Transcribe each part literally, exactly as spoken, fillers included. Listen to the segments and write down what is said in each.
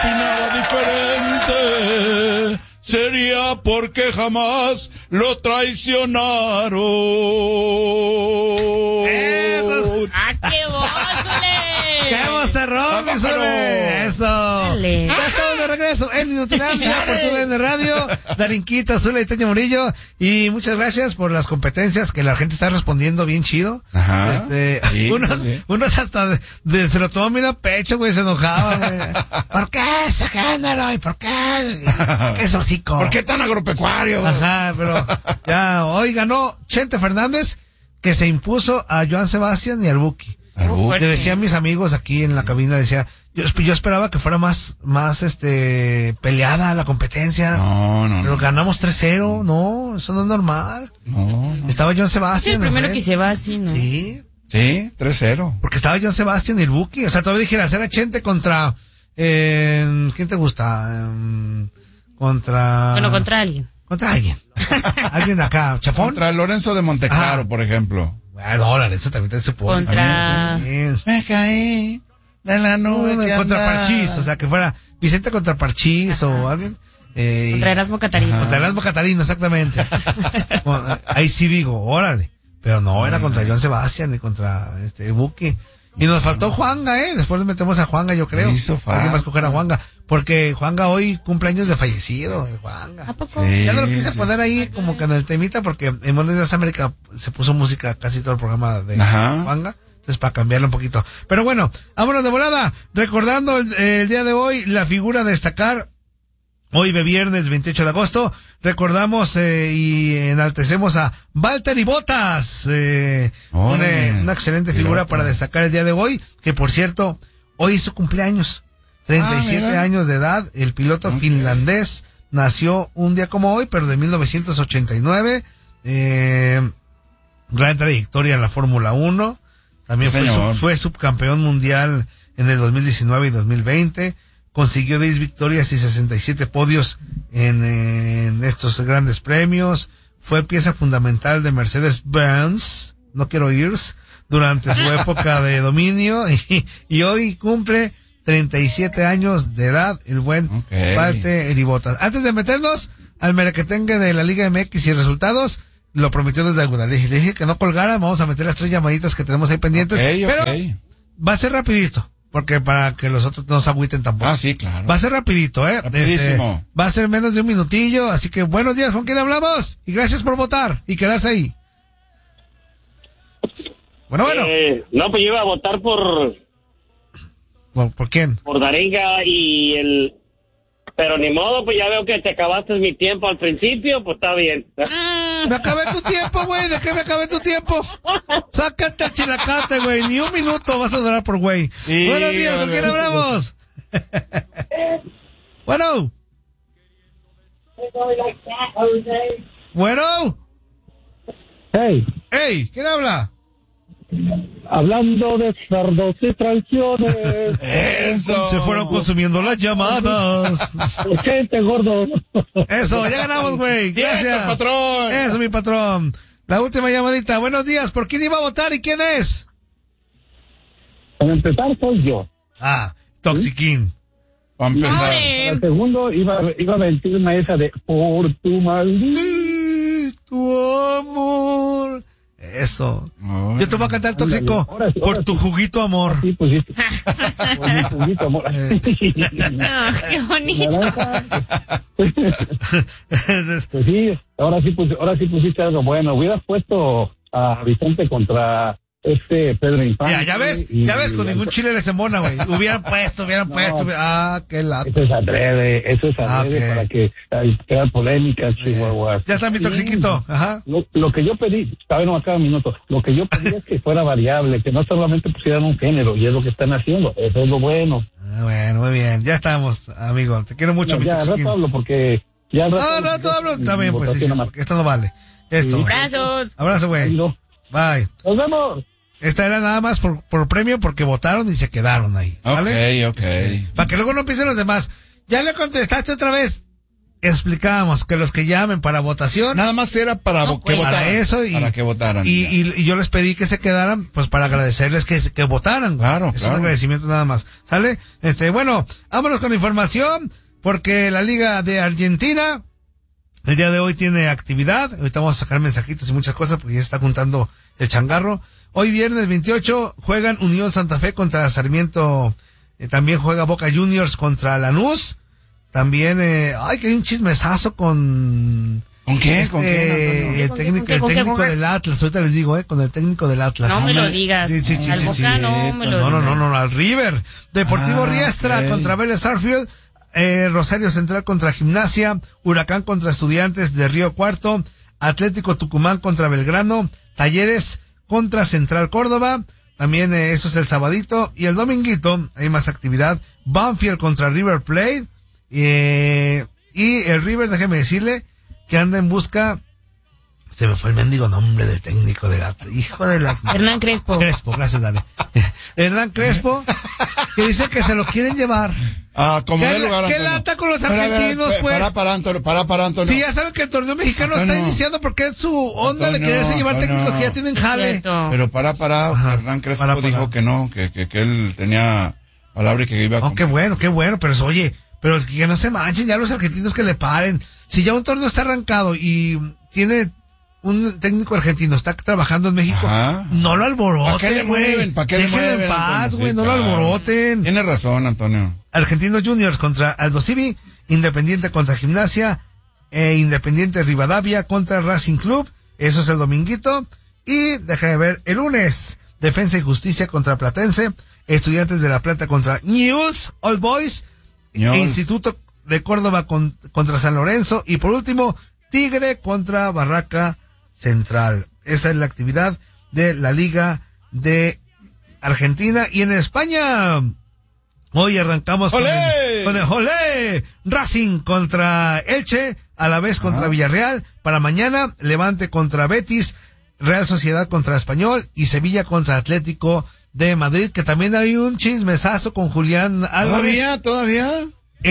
opinaba diferente, sería porque jamás lo traicionaron. Eso. ¡Ah, qué voz, Zule! ¡Qué vocerrón, mi Zule! Eso. Dale. Ya estamos de regreso en Inutilandia por tu de Radio. Darinquita, Zule y Toño Murillo. Y muchas gracias por las competencias que la gente está respondiendo bien chido. Ajá. Este, Sí, unos, sí. unos hasta de, de- se lo tomaban bien a pecho, güey, se enojaban, güey. ¿Por qué sacándolo? ¿Y por qué? ¿Por qué es hocico? ¿Por qué tan agropecuario? Ajá, pero ya hoy ganó Chente Fernández, que se impuso a Joan Sebastián y al Buki. Al Buki. Le decían mis amigos aquí en la cabina, decía, yo, yo esperaba que fuera más, más, este, peleada la competencia. No, no, Pero no. ganamos tres cero, no, eso no es normal. No, no. Estaba Joan Es Sebastián. el primero enfrente. que se va así, ¿no? Sí, Sí, tres cero. porque estaba Joan Sebastián y el Buki. O sea, todavía dijeras, era Chente contra, eh, ¿quién te gusta? Eh, contra... Bueno, contra alguien. Contra alguien. Alguien de acá, Chafón. Contra Lorenzo de Monteclaro, Ah. por ejemplo. Ah, dólares, eso también te supo. Contra... También. Me caí de la nube que Contra andaba. Parchís, o sea, que fuera Vicente contra Parchís o alguien. Eh, Contra Erasmo Catarino. Contra Erasmo Catarino, exactamente. Bueno, ahí sí digo, órale. Pero no, era contra Joan Sebastián y contra este Buki. Y nos faltó Juanga, ¿eh? Después le metemos a Juanga, yo creo. Hizo falta. Alguien va a escoger a Juanga. Porque Juanga hoy cumple años de fallecido, el Juanga. ¿A poco? Sí. Ya no lo quise sí. poner ahí como que en el temita porque en Buenos Días América se puso música casi todo el programa de Ajá. Juanga. Entonces para cambiarlo un poquito. Pero bueno, vámonos de volada. Recordando el, el día de hoy, la figura a destacar. Hoy de viernes veintiocho de agosto, recordamos eh, y enaltecemos a Valtteri Bottas, eh, una, Órale. una excelente figura Piloto. para destacar el día de hoy, que por cierto, hoy es su cumpleaños, treinta y siete Ah, mira. años de edad, el piloto Ok. finlandés nació un día como hoy, pero de mil novecientos ochenta y nueve, eh, gran trayectoria en la Fórmula uno, también Sí, fue, señor. sub- fue subcampeón mundial en el dos mil diecinueve y dos mil veinte, consiguió diez victorias y sesenta y siete podios en, en estos grandes premios, fue pieza fundamental de Mercedes-Benz, no quiero irs, durante su época de dominio y, y hoy cumple treinta y siete años de edad el buen Ok. Valtteri Bottas. Antes de meternos al merequetengue de la Liga M X y resultados, lo prometió desde alguna. Le dije, le dije que no colgara, vamos a meter las tres llamaditas que tenemos ahí pendientes, Ok, pero ok. va a ser rapidito, porque para que los otros no se agüiten tampoco. Ah, sí, claro. Va a ser rapidito, ¿eh? Rapidísimo. Este, va a ser menos de un minutillo, así que buenos días, ¿con quién hablamos? Y gracias por votar y quedarse ahí. Bueno, bueno. Eh, no, pues yo iba a votar por, ¿Por, por quién? por Daringa y el... Pero ni modo, pues ya veo que te acabaste mi tiempo al principio, pues está bien. Me acabé tu tiempo, güey. ¿De qué me acabé tu tiempo? Sácate el chilacate, güey. Ni un minuto vas a durar por güey. Sí, Buenos días, ¿con vale. quién hablamos? Bueno. Bueno. Hey, Hey, ¿quién habla? hablando de cerdos y traiciones, Eso. Se fueron consumiendo las llamadas. por gente gordo. Eso, ya ganamos, güey. Vientos, Gracias. patrón. Eso, mi patrón. La última llamadita. Buenos días. ¿Por quién iba a votar y quién es? Para empezar soy yo. Ah, Toxiquín. Para empezar. Para ¡Hombre! el segundo iba, iba a mentirme esa de por tu maldito. Tu amor. Eso. Ay. Yo te voy a cantar, Tóxico, Ahora sí, ahora por tu sí. juguito amor. Sí, pues sí. Por mi juguito, amor. Ah, qué bonito. Naranja. Pues sí, ahora sí, pues, ahora sí pusiste algo bueno. Hubieras puesto a Vicente contra este Pedro Infante. Ya, ya ves, y- ya ves, con y- ningún chile les embona, güey. Hubieran puesto, hubieran No. puesto. Ah, qué lata. Eso es adrede, eso es adrede Ah, ok. para que ay, crear polémicas, chihuahuas. Ya está mi Sí. Toxiquito. Ajá. Lo, lo que yo pedí, todavía no acaba un minuto, lo que yo pedí es que fuera variable, que no solamente pusieran un género, y es lo que están haciendo, eso es lo bueno. Ah, bueno, muy bien. Ya estamos, amigo. Te quiero mucho, Ya, mi ya, al Toxiquín. rato hablo porque ya al rato... Ah, no, tú hablo. Está bien, pues sí, sí, votación nomás. porque esto no vale. Esto. Sí. Abrazos. Abrazo, güey. Ahí no. Bye. Nos vemos. Esta era nada más por, por premio porque votaron y se quedaron ahí. ¿Vale? Ok, ok. Para que luego no empiecen los demás. Ya le contestaste otra vez. explicábamos que los que llamen para votación, Nada más era para No, vo- que pues. votaran. para eso y, para que votaran. y, ya. y, y yo les pedí que se quedaran, pues para agradecerles que, que votaran. Claro, Es claro. un agradecimiento nada más. ¿Sale? Este, bueno, vámonos con información, porque la Liga de Argentina, el día de hoy tiene actividad. Ahorita vamos a sacar mensajitos y muchas cosas porque ya se está juntando el changarro. Hoy viernes veintiocho juegan Unión Santa Fe contra Sarmiento. Eh, también juega Boca Juniors contra Lanús. También, eh, ay, que hay un chismesazo con... ¿Con qué? Este, ¿Con qué, Antonio? el ¿Con qué, técnico, con qué, el con qué, técnico con qué? del Atlas, ahorita les digo, eh, con el técnico del Atlas. No me lo me- digas. Sí, sí, sí, Al sí, Boca sí. no me lo No, no, digas. no, no, al River. Deportivo Ah, Riestra ok. contra Vélez Sarsfield, eh, Rosario Central contra Gimnasia, Huracán contra Estudiantes de Río Cuarto, Atlético Tucumán contra Belgrano, Talleres contra Central Córdoba, también eh, eso es el sabadito, y el dominguito hay más actividad, Banfield contra River Plate, eh, y el River, déjeme decirle, que anda en busca, se me fue el mendigo nombre del técnico de la, hijo de la... Hernán Crespo. Crespo, gracias, Dale. Hernán Crespo, que dice que se lo quieren llevar. Ah, como ¿Qué de la- lugar, qué Antonio. lata con los Para, argentinos, para, pues? Para, para, Antonio, para, para, Antonio. Sí, ya saben que el torneo mexicano está Antonio. iniciando porque es su onda de Antonio, quererse llevar Antonio. técnicos que ya tienen jale. Cierto. Pero para, para, Ajá, Hernán Crespo para, para. dijo que no, que, que, que él tenía palabra y que iba a... Oh, qué bueno, qué bueno, pero es- oye, pero que no se manchen ya los argentinos, que le paren. Si ya un torneo está arrancado y tiene un técnico argentino, está trabajando en México, Ajá. no lo alboroten, ¿Para qué le güey. mueven? ¿Para qué le Déjenlo mueven, en paz, Antonio? güey, Sí, no claro. lo alboroten. Tiene razón, Antonio. Argentinos Juniors contra Aldo Civi, Independiente contra Gimnasia, e Independiente Rivadavia contra Racing Club, eso es el dominguito, y déjame ver, el lunes, Defensa y Justicia contra Platense, Estudiantes de La Plata contra Newell's Old Boys, Newell's. e Instituto de Córdoba con- contra San Lorenzo, y por último, Tigre contra Barraca Central. Esa es la actividad de la Liga de Argentina. Y en España, hoy arrancamos con ¡Olé! el, con el ¡Olé! Racing contra Elche, a la vez contra Ah. Villarreal. Para mañana, Levante contra Betis, Real Sociedad contra Español y Sevilla contra Atlético de Madrid, que también hay un chismesazo con Julián Álvarez. ¿Todavía? ¿Todavía?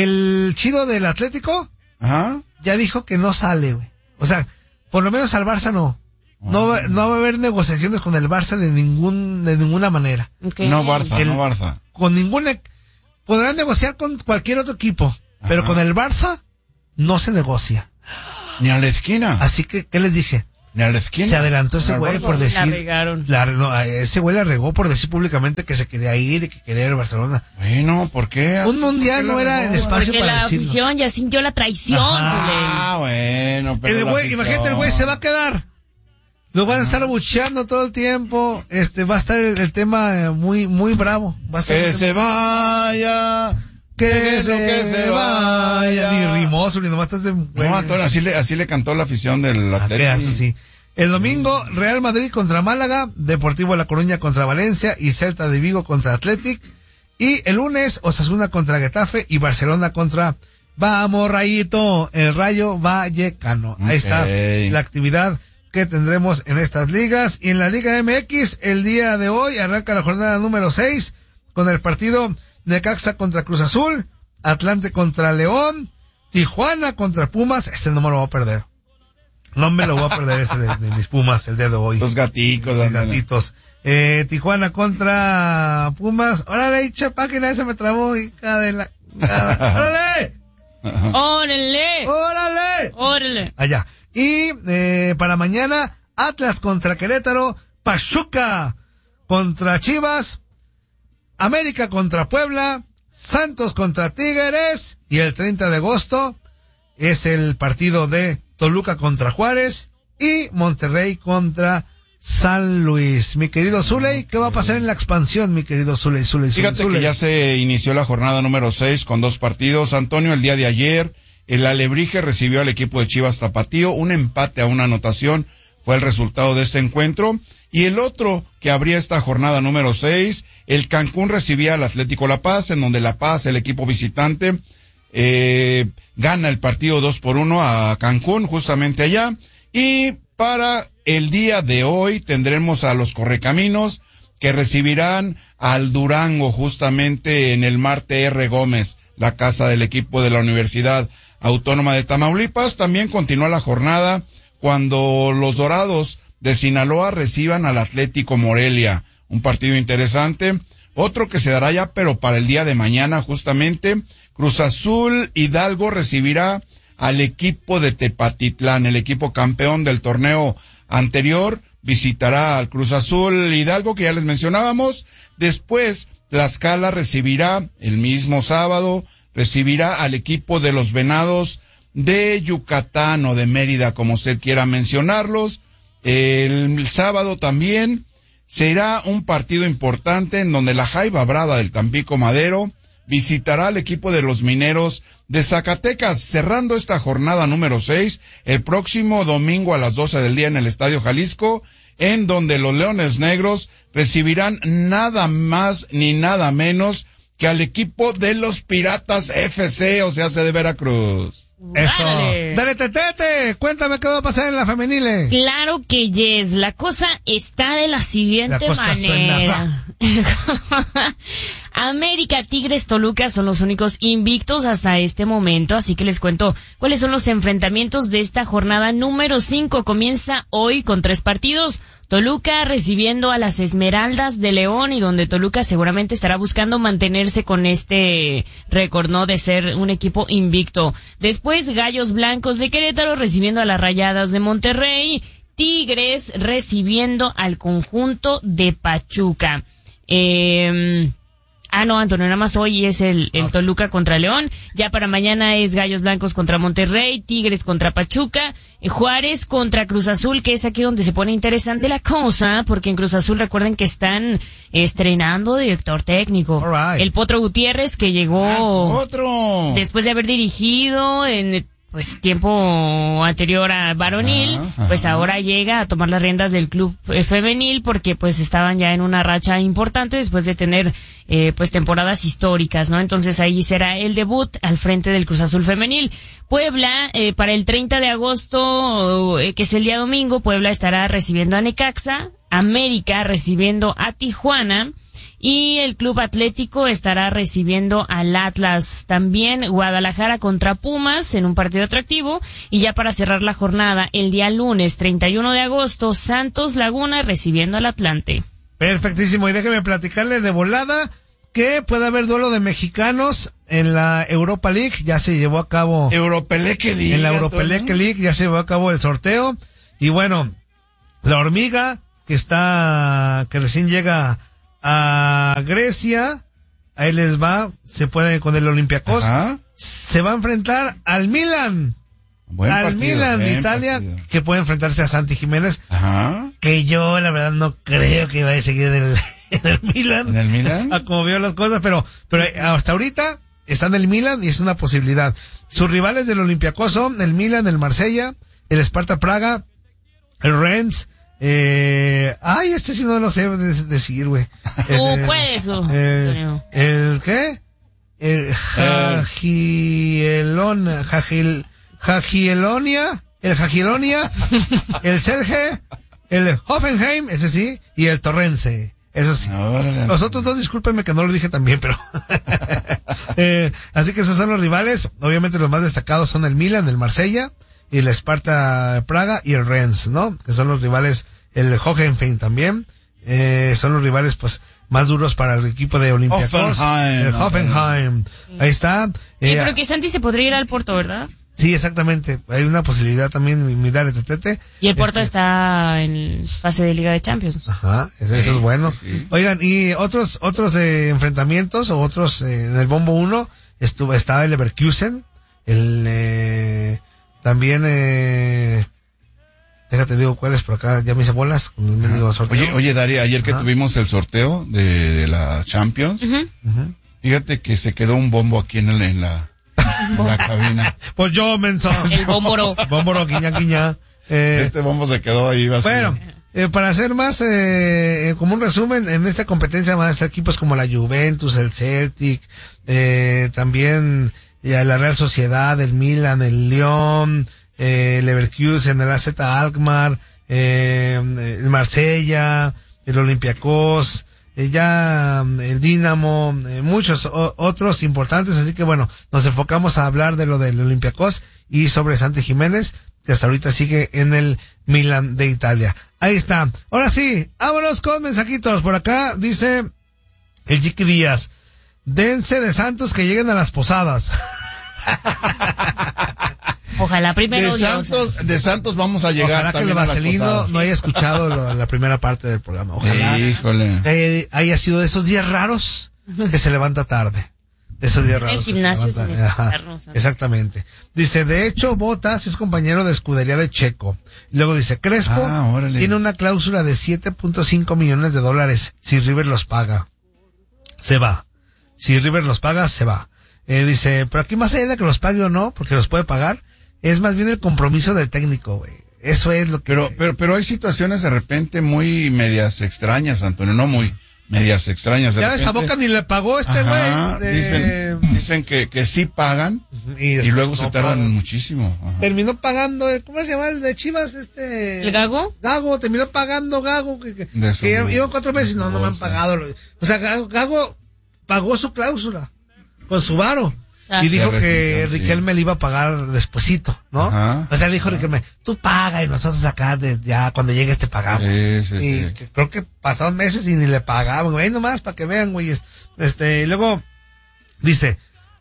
El chido del Atlético Ajá. ya dijo que no sale, güey. O sea, por lo menos al Barça no. No va, no va a haber negociaciones con el Barça de ningún, de ninguna manera. Ok. No Barça, El- no Barça. Con ninguna, podrán negociar con cualquier otro equipo, pero Ajá. con el Barça no se negocia. Ni a la esquina. Así que, ¿qué les dije? Ni a la esquina. Se adelantó ese Ni al güey Barça. por decir. La regaron. la- no, a ese güey la regó por decir públicamente que se quería ir y que quería ir a Barcelona. Bueno, ¿por qué? Un mundial ¿Por qué no la era regó? el espacio Porque para la decirlo. afición ya sintió la traición, Ah, bueno, pero El la güey, afición. imagínate, el güey se va a quedar. Lo van a estar abucheando todo el tiempo. Este, va a estar el, el tema eh, muy, muy bravo. Va a estar Que el se vaya. que Que se, se vaya. Ni rimoso, ni nomás estás de... No, Antonio, así le, así le cantó la afición del Ah, qué Atlético. asco, sí. El domingo, Real Madrid contra Málaga, Deportivo La Coruña contra Valencia y Celta de Vigo contra Athletic. Y el lunes, Osasuna contra Getafe y Barcelona contra... Vamos, Rayito, el Rayo Vallecano. Ahí está Ok. la actividad que tendremos en estas ligas. Y en la Liga M X, el día de hoy arranca la jornada número seis con el partido Necaxa contra Cruz Azul, Atlante contra León, Tijuana contra Pumas. Este no me lo voy a perder. No me lo voy a perder ese de, de mis Pumas el día de hoy. Los gaticos, Los ándale. gatitos. Eh, Tijuana contra Pumas. Órale, hincha página, se me trabó, hija de la... ¡Órale! ¡Órale! ¡Órale! ¡Órale! Allá. Y eh, para mañana, Atlas contra Querétaro, Pachuca contra Chivas, América contra Puebla, Santos contra Tigres, y el treinta de agosto es el partido de Toluca contra Juárez y Monterrey contra San Luis. Mi querido Zuley, ¿qué va a pasar en la expansión, mi querido Zuley? Zuley, Zuley, Fíjate Zuley. que ya se inició la jornada número seis con dos partidos. Antonio, el día de ayer, el Alebrije recibió al equipo de Chivas Tapatío. Un empate a una anotación fue el resultado de este encuentro. Y el otro que abría esta jornada número seis, el Cancún recibía al Atlético La Paz, en donde La Paz, el equipo visitante, eh, gana el partido dos por uno a Cancún, justamente allá. Y para el día de hoy tendremos a los Correcaminos, que recibirán al Durango justamente en el Marte R. Gómez, la casa del equipo de la Universidad Autónoma de Tamaulipas. También continúa la jornada cuando los Dorados de Sinaloa reciban al Atlético Morelia. Un partido interesante. Otro que se dará ya, pero para el día de mañana justamente, Cruz Azul Hidalgo recibirá al equipo de Tepatitlán, el equipo campeón del torneo anterior, visitará al Cruz Azul Hidalgo, que ya les mencionábamos. Después, Tlaxcala recibirá el mismo sábado, recibirá al equipo de los Venados de Yucatán o de Mérida, como usted quiera mencionarlos. El, el sábado también será un partido importante en donde la Jaiba Brava del Tampico Madero visitará al equipo de los Mineros de Zacatecas, cerrando esta jornada número seis, el próximo domingo a las doce del día en el Estadio Jalisco, en donde los Leones Negros recibirán nada más ni nada menos que al equipo de los Piratas F C, o sea, se de Veracruz. Eso. Dale. Dale, Tetete, cuéntame qué va a pasar en la femenil. Claro que yes, la cosa está de la siguiente La cosa manera. América, Tigres, Toluca son los únicos invictos hasta este momento, así que les cuento cuáles son los enfrentamientos de esta jornada número cinco. Comienza hoy con tres partidos. Toluca recibiendo a las Esmeraldas de León, y donde Toluca seguramente estará buscando mantenerse con este récord, ¿no?, de ser un equipo invicto. Después, Gallos Blancos de Querétaro recibiendo a las Rayadas de Monterrey. Tigres recibiendo al conjunto de Pachuca. Eh... Ah, no, Antonio, nada más hoy es el, el Toluca contra León. Ya para mañana es Gallos Blancos contra Monterrey, Tigres contra Pachuca, eh, Juárez contra Cruz Azul, que es aquí donde se pone interesante la cosa, porque en Cruz Azul recuerden que están estrenando director técnico. All right. El Potro Gutiérrez, que llegó Ah, otro. después de haber dirigido en pues tiempo anterior a varonil, Ajá, ajá. pues ahora llega a tomar las riendas del club eh, femenil, porque pues estaban ya en una racha importante después de tener eh, pues temporadas históricas, ¿no? Entonces ahí será el debut al frente del Cruz Azul femenil. Puebla, eh, para el treinta de agosto, eh, que es el día domingo, Puebla estará recibiendo a Necaxa, América recibiendo a Tijuana, y el Club Atlético estará recibiendo al Atlas. También Guadalajara contra Pumas en un partido atractivo. Y ya para cerrar la jornada, el día lunes treinta y uno de agosto, Santos Laguna recibiendo al Atlante. Perfectísimo, y déjeme platicarle de volada que puede haber duelo de mexicanos en la Europa League. Ya se llevó a cabo Europeleque League. en la Europeleque League, ya se llevó a cabo el sorteo. Y bueno, la Hormiga, que está, que recién llega a Grecia, ahí les va, se puede con el Olympiacos, Ajá. se va a enfrentar al Milan, Buen al partido, Milan de buen Italia, partido. que puede enfrentarse a Santi Jiménez, Ajá. que yo la verdad no creo que vaya a seguir en el, en el Milan, ¿En el Milan? a como veo las cosas, pero, pero hasta ahorita está en el Milan y es una posibilidad. Sus rivales del Olympiacos son el Milan, el Marsella, el Sparta Praga, el Rennes. Eh, ay, este sí no lo sé de- decir, güey. Tú puedes, oh, eh, Antonio. ¿El qué? El Jagielon, Jagil, Jagielonia, el Jagielonia, el Serge, el Hoffenheim, ese sí, y el Torrense, eso sí. Órale. Los otros dos, discúlpenme que no lo dije también, pero eh, así que esos son los rivales. Obviamente los más destacados son el Milan, el Marsella, y el Sparta Praga y el Rennes, ¿no? Que son los rivales, el Hoffenheim también, eh, son los rivales pues más duros para el equipo de Olympiacos. Hoffenheim. El Hoffenheim. Ahí está. Sí, Eh, pero que Santi se podría ir al Porto, ¿verdad? sí, exactamente. Hay una posibilidad también, mi, mi Dare Tetete. Y el Porto Este, está en fase de Liga de Champions. Ajá, eso, eso es bueno. Oigan, y otros otros eh, enfrentamientos o otros eh, en el bombo uno estuvo estaba el Leverkusen, el eh, también eh, déjate digo cuáles por acá, ya me hice bolas con el mendigo sorteo. Oye, oye, Daria, ayer que Ajá. tuvimos el sorteo de, de la Champions, Ujú. Ujú. fíjate que se quedó un bombo aquí en, el, en la, en la cabina. Pues yo, menso. El bómboro. Bómboro, quiña, quiña. Eh, Este bombo se quedó ahí vacío. Bueno, eh, para hacer más, eh, eh, como un resumen, en esta competencia van a estar equipos como la Juventus, el Celtic, eh, también ya la Real Sociedad, el Milan, el Lyon, eh, el Leverkusen, el A Z Alkmaar, eh, el Marsella, el Olympiacos, eh, ya el Dinamo, eh, muchos o, otros importantes, así que bueno, nos enfocamos a hablar de lo del Olympiacos y sobre Santi Jiménez, que hasta ahorita sigue en el Milan de Italia. Ahí está. Ahora sí, vámonos con mensajitos. Por acá dice el Chiqui Díaz, dense de Santos que lleguen a las posadas. Ojalá primero de Dios. Santos, de Santos vamos a llegar. Ojalá que el Vaselino no haya escuchado lo, la primera parte del programa. Ojalá Híjole. eh, haya sido de esos días raros que se levanta tarde. De esos días raros. El gimnasio que se levanta, sin ajá, exactamente. Dice, de hecho, Bottas es compañero de escudería de Checo. Luego dice, Crespo ah, tiene una cláusula de siete punto cinco millones de dólares. Si River los paga, se va. Si River los paga, se va. Eh, dice, pero aquí más allá de que los pague o no, porque los puede pagar, es más bien el compromiso del técnico, güey. Eso es lo que... Pero, pero, pero hay situaciones de repente muy medias extrañas, Antonio, no muy medias extrañas. De ya ves, a repente, Boca ni le pagó este ajá, güey. De... Dicen, dicen que, que sí pagan y, y luego no se tardan pagan. muchísimo. Ajá. Terminó pagando, ¿cómo se llama el de Chivas? Este... ¿El Gago? Gago, terminó pagando Gago, que, que, De que su- iban cuatro meses y no, no me han bolsa. pagado. O sea, Gago, Gago pagó su cláusula con su varo. Ah. Y dijo De que rescisión, Riquelme sí. le iba a pagar despuesito, ¿no? Ajá. O sea, le dijo Riquelme, tú paga y nosotros acá de, ya cuando llegues te pagamos. Sí, sí, y sí. que creo que pasaron meses y ni le pagaban, güey, nomás para que vean, güeyes. Este, y luego dice,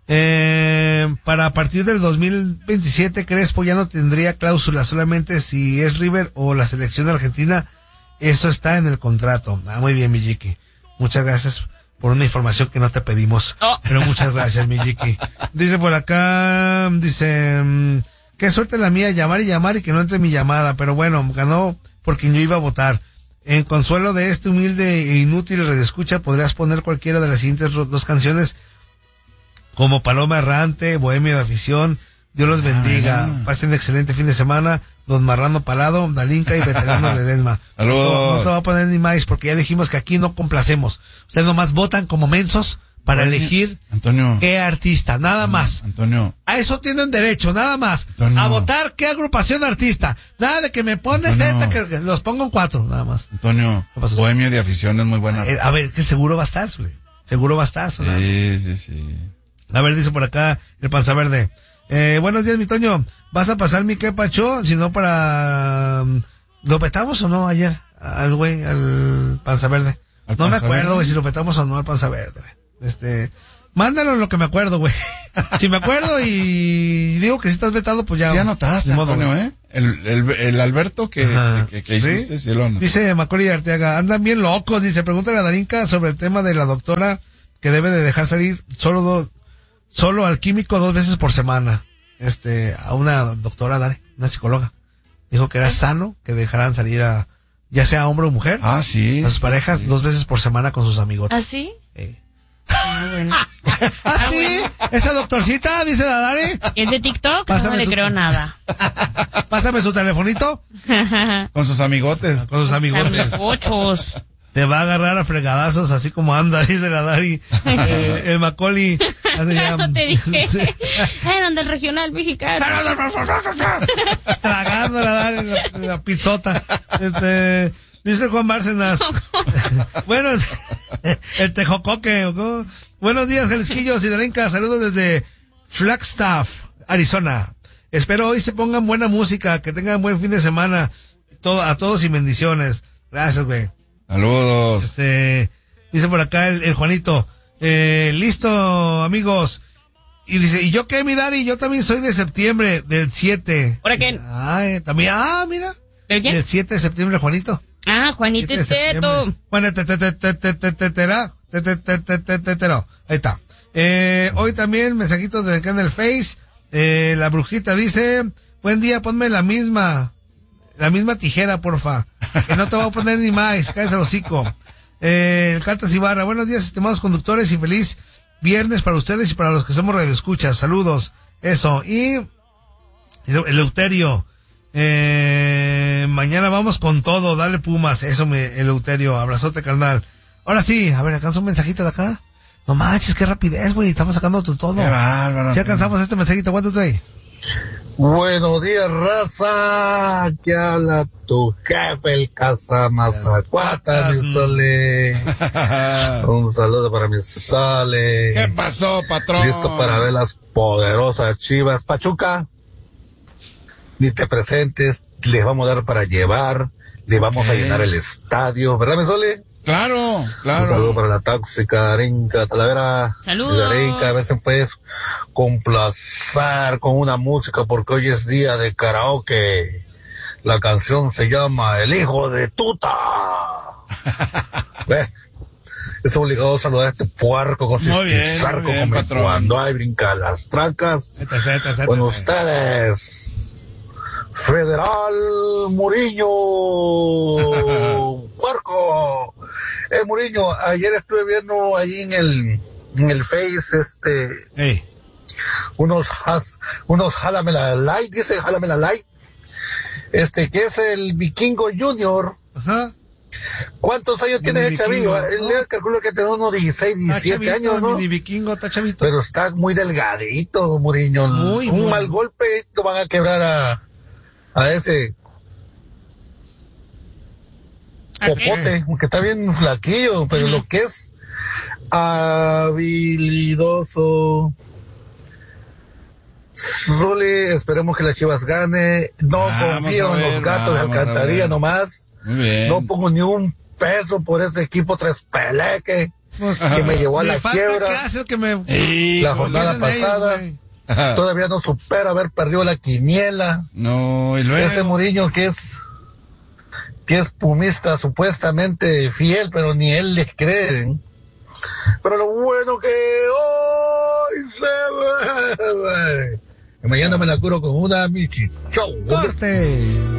eh, para a partir del dos mil veintisiete Crespo ya no tendría cláusula, solamente si es River o la selección de Argentina, eso está en el contrato. Ah, muy bien, Mijiki. Muchas gracias por una información que no te pedimos. Oh. Pero muchas gracias, Mijiki. Dice por acá, dice, mm, qué suerte la mía, llamar y llamar y que no entre mi llamada, pero bueno, ganó por quien yo iba a votar. En consuelo de este humilde e inútil redescucha, podrías poner cualquiera de las siguientes ro- dos canciones, como Paloma Errante, Bohemio de Afición, Dios los bendiga, Ah. pasen un excelente fin de semana, Don Marrano Palado, Dalinka y Veterano Ledesma. Saludos. No, no se va a poner ni más, porque ya dijimos que aquí no complacemos. Ustedes nomás votan como mensos para Oye, elegir Antonio. qué artista, nada más. Antonio. A eso tienen derecho, nada más. Antonio. A votar qué agrupación de artista. Nada de que me pones Antonio. esta, que, que los pongo en cuatro, nada más. Antonio. ¿Qué pasó? Bohemio de Afición es muy buena. Eh, a ver, que seguro va a estar, güey. Seguro va a estar. sonando. Sí, sí, sí. A ver, dice por acá el Panza Verde. Eh, buenos días, mi Toño. ¿Vas a pasar mi qué pacho? Si no, para... um, ¿Lo petamos o no ayer? Al güey, al Panza Verde. ¿Al No me Panza acuerdo, Verde? güey, si lo petamos o no al Panza Verde, güey. Este... Mándalo en lo que me acuerdo, güey. Si me acuerdo y digo que si estás vetado, pues ya... Sí anotaste, ni modo, Antonio, güey. ¿eh? El, el, el Alberto que, Ajá. que, que ¿Sí? hiciste, sí lo anoté. Dice Macaulay Arteaga, andan bien locos, dice, pregúntale a Darinka sobre el tema de la doctora que debe de dejar salir solo dos, solo al químico dos veces por semana. Este, a una doctora, Dare, una psicóloga. Dijo que era sano que dejaran salir a, ya sea hombre o mujer, Ah, sí. a sus parejas sí. dos veces por semana con sus amigos. ¿Ah, sí? Ah, bueno. ¿Ah, sí? ¿Esa doctorcita? Dice la Dare. ¿Es de TikTok? Pásame No le su- creo nada. Pásame su telefonito Con sus amigotes. con sus amigotes. Ochos. Te va a agarrar a fregadazos así como anda, dice la Dari. Eh, el Macaulay. así ya- No te dije. Sí. Eran del regional mexicano. Tragando la Dari la, la pizzota. Este, dice Juan Bárcenas. Bueno, el tejocoque. ¿no? Buenos días, Jalisquillos y Darinka. Saludos desde Flagstaff, Arizona. Espero hoy se pongan buena música, que tengan buen fin de semana. Todo, a todos y bendiciones. Gracias, güey. Saludos. Este, dice por acá el, el Juanito, eh, listo, amigos. Y dice, ¿y yo qué, mi Dari? Yo también soy de septiembre, del siete. ¿Ahora quién? Ay, también, ah, mira. ¿Pero quién? Del siete de septiembre, Juanito. Ah, Juanito y siete de Teto. septiembre. Juan, te, te, te, te, te, te, te, tera, te, te, te, te, te, te, tero. Ahí está. Eh, hoy también mensajitos de acá en el Face. Eh, la brujita dice, buen día, ponme la misma, la misma tijera, porfa. Que no te voy a poner ni más, cállate el hocico. Eh, el Cartas Ibarra, buenos días, estimados conductores, y feliz viernes para ustedes y para los que somos radioescuchas. Saludos. Eso. Y el Eleuterio, eh, mañana vamos con todo, dale Pumas. Eso, me, Eleuterio, abrazote, carnal. Ahora sí, a ver, ¿alcanza un mensajito de acá? No manches, qué rapidez, güey, estamos sacando tu todo. Qué bárbaro. Si alcanzamos este mensajito, ¿cuánto trae? Buenos días, raza. Aquí habla tu jefe, el Casamazacuata, mi Sole. Un saludo para mi Sole. ¿Qué pasó, patrón? Listo para ver las poderosas Chivas. Pachuca, ni te presentes, les vamos a dar para llevar, le vamos ¿Qué? a llenar el estadio, ¿verdad, mi Sole? Claro, claro. Un saludo para la tóxica Arinca Talavera. Saludos. Arinca, a ver si puedes complacer con una música porque hoy es día de karaoke. La canción se llama El Hijo de Tuta. ¿Ves? Es obligado a saludar a este puerco con Muy bien, zarco muy bien, como patrón. cuando hay brinca las trancas. Con ustedes, Federal Muriño. Puerco. Eh, Muriño, ayer estuve viendo ahí en el, en el Face, este, Hey. unos, has, unos Jálamela Light, dice Jálamela Light, este, que es el Vikingo Junior. Ajá. ¿Cuántos años tiene Mini ese chavillo? Vikingo, Él ¿no? le calculo que tiene unos dieciséis, diecisiete Está chavito, años, ¿no? Mini vikingo, está chavito. Pero está muy delgadito, Muriño. Muy, Un muy. mal golpe lo van a quebrar a, a ese ¿A qué? popote, que está bien flaquillo, pero Ujú. lo que es habilidoso. Rule, esperemos que las Chivas gane. No Vamos confío a en ver, los gatos de vamos a Alcantarilla ver. nomás. Muy bien. No pongo ni un peso por ese equipo tres peleque Pues, que me llevó a me la falta quiebra clases que me... Ey, la ¿cómo jornada dicen ellos, pasada. güey. Todavía no supera haber perdido la quiniela. No, y luego. Ese Muriño que es que es pumista supuestamente fiel, pero ni él les cree. Pero lo bueno que hoy se ve. Y mañana me la curo con una Michi. Chau. Corte.